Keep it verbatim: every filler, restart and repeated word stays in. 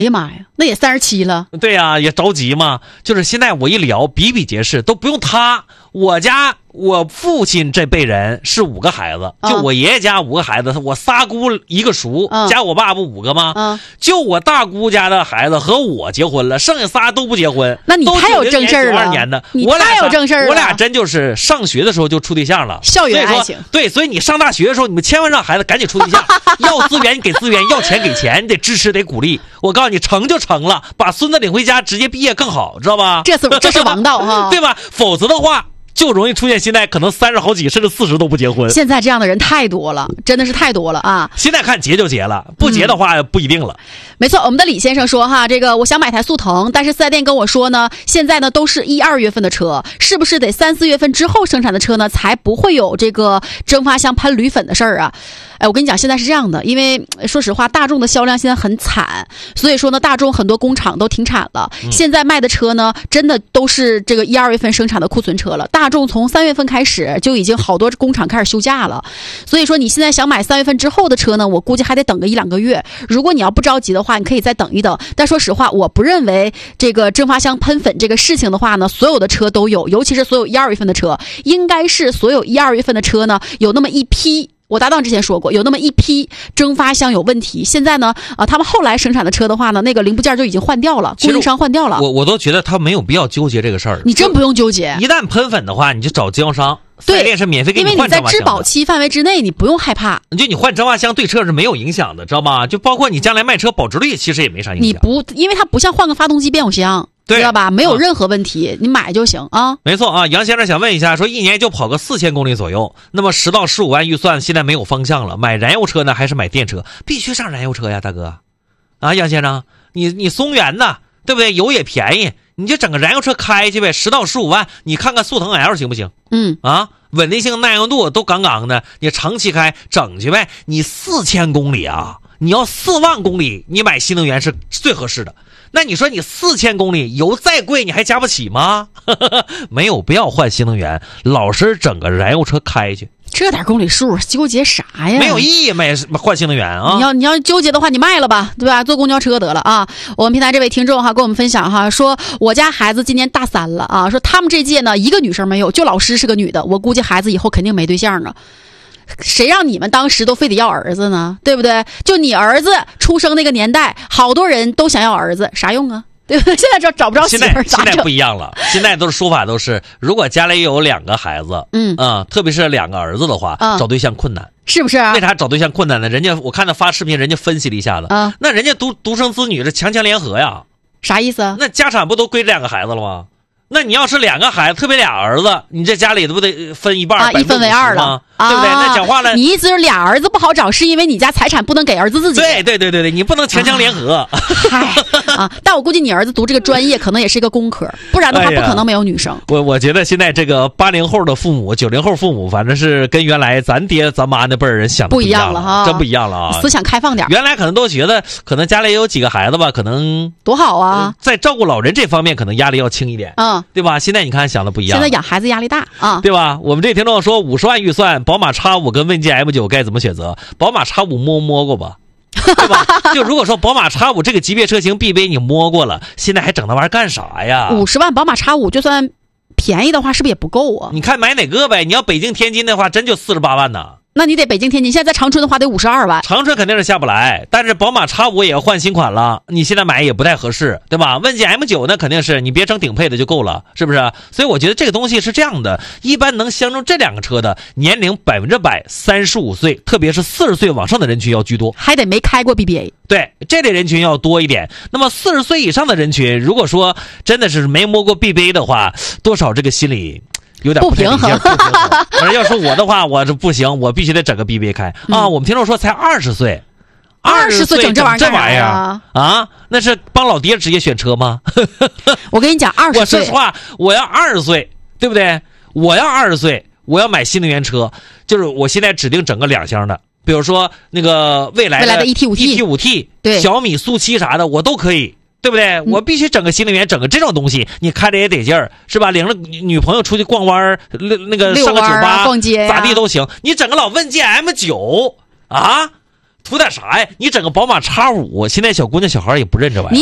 哎呀妈呀，那也三十七了。 对呀、啊，也着急嘛。就是现在我一聊，比比皆是，都不用他。我家我父亲这辈人是五个孩子，就我爷爷家五个孩子，我仨姑一个叔， 嗯、 加我爸不五个吗？ 嗯， 就我大姑家的孩子和我结婚了，剩下仨都不结婚。 那你太有正事儿了。 二年的， 你太有正事儿了。 我俩真就是上学的时候就处对象了， 校园爱情。 对，所以你上大学的时候，你们千万让孩子赶紧处对象，要资源你给资源，要钱给钱，你得支持得鼓励。我告诉你，成就成了，把孙子领回家，直接毕业更好，知道吧？ 这是这是王道哈， 对吧？否则的话，就容易出现现在可能三十好几甚至四十都不结婚。 现在这样的人太多了，真的是太多了啊！ 现在看结就结了，不结的话、嗯、不一定了。 没错，我们的李先生说哈，这个我想买台速腾，但是四 S 店跟我说呢，现在呢都是一二月份的车，是不是得三四月份之后生产的车呢，才不会有这个蒸发箱喷铝粉的事儿啊？哎，我跟你讲，现在是这样的，因为说实话，大众的销量现在很惨，所以说呢，大众很多工厂都停产了。嗯、现在卖的车呢，真的都是这个一二月份生产的库存车了。大众从三月份开始就已经好多工厂开始休假了，所以说你现在想买三月份之后的车呢，我估计还得等个一两个月。如果你要不着急的话，你可以再等一等。但说实话，我不认为这个蒸发箱喷粉这个事情的话呢，所有的车都有，尤其是所有一二月份的车，应该是所有一二月份的车呢，有那么一批。我搭档之前说过，有那么一批蒸发箱有问题。现在呢，啊、呃，他们后来生产的车的话呢，那个零部件就已经换掉了，供应商换掉了。 我我都觉得他没有必要纠结这个事儿。 你真不用纠结。 一旦喷粉的话，你就找经销商，四 S 店是免费给你换蒸发箱的。 因为你在质保期范围之内，你不用害怕。 就你换蒸发箱对车是没有影响的，知道吗？就包括你将来卖车保值率，其实也没啥影响。 你不，因为它不像换个发动机变速箱。知道吧？没有任何问题，啊、你买就行啊。 没错啊，杨先生想问一下，说一年就跑个四千公里左右，那么十到十五万预算现在没有方向了，买燃油车呢还是买电车？必须上燃油车呀，大哥。啊，杨先生，你你松原呐，对不对？油也便宜，你就整个燃油车开去呗，十到十五万，你看看速腾 L 行不行？ 嗯啊，稳定性、耐用度都杠杠的，你长期开整去呗。你四千公里啊，你要四万公里，你买新能源是最合适的。那你说你四千公里油再贵，你还加不起吗？没有必要换新能源，老实整个燃油车开去。 这点公里数纠结啥呀？ 没有意义，没换新能源啊！ 你要你要纠结的话，你卖了吧，对吧？坐公交车得了啊！我们平台这位听众哈，跟我们分享哈，说我家孩子今年大三了啊，说他们这届呢一个女生没有，就老师是个女的，我估计孩子以后肯定没对象啊。谁让你们当时都非得要儿子呢？对不对？就你儿子出生那个年代，好多人都想要儿子，啥用啊？对不对？现在找找不着媳妇儿， 现在不一样了。现在都是说法都是，如果家里有两个孩子， 嗯啊、嗯，特别是两个儿子的话， 嗯、 找对象困难， 是不是、啊？ 为啥找对象困难呢？人家我看他发视频，人家分析了一下子， 啊， 那人家独独生子女是强强联合呀， 啥意思？ 那家产不都归这两个孩子了吗？那你要是两个孩子，特别俩儿子，你这家里不得分一半啊，一分为二了， 对不对？ 啊、 那讲话了， 你意思是俩儿子不好找，是因为你家财产不能给儿子自己？ 对对对对对，你不能强强联合。 嗨啊！但我估计你儿子读这个专业可能也是一个工科，不然的话不可能没有女生。 哎、我我觉得现在这个八零后的父母、九零后父母，反正是跟原来咱爹咱妈那辈儿人想的不一样了哈， 真不一样了啊！ 思想开放点。 原来可能都觉得，可能家里有几个孩子吧，可能多好啊、 呃，在照顾老人这方面可能压力要轻一点， 嗯， 对吧？现在你看想的不一样， 现在养孩子压力大啊， 对吧？我们这听众说五十万预算，宝马 X 五跟问界 M 九该怎么选择？宝马 X 五摸摸过吧？对吧？就如果说宝马 X 五这个级别车型必备你摸过了，现在还整那玩意儿干啥呀？ 五十万宝马 X 五就算便宜的话，是不是也不够啊？ 你看买哪个呗？你要北京天津的话，真就四十八万呢。 那你得北京天津，现在在长春的话得五十二万。 长春肯定是下不来，但是宝马 X 五也要换新款了，你现在买也不太合适，对吧？问界 M 九 那肯定是你别整顶配的就够了，是不是？所以我觉得这个东西是这样的，一般能相中这两个车的年龄百分之百三十五岁，特别是四十岁往上的人群要居多， 还得没开过 B B A。 对，这类人群要多一点。那么四十岁以上的人群，如果说真的是没摸过 B B A 的话，多少这个心理有点不平衡。 不平衡。反正要说我的话，我这不行，我必须得整个 B B A 开、嗯、啊！我们听众说才二十岁， 二十岁整这玩意儿玩意儿啊？那是帮老爹直接选车吗？ 我跟你讲，二十岁， 我说实话，我要二十岁，对不对？我要二十岁，我要买新能源车，就是我现在指定整个两厢的，比如说那个未来的未来的 E T 五 T E T 五 T， 对， 小米速七啥的我都可以。对不对？我必须整个新能源，整个这种东西，你开着也得劲儿，是吧？领着女朋友出去逛弯，那那个上个酒吧、 逛街、啊、 咋地都行。你整个老问界 M 九 啊， 图点啥呀？你整个宝马 X 五，现在小姑娘小孩也不认这玩意儿。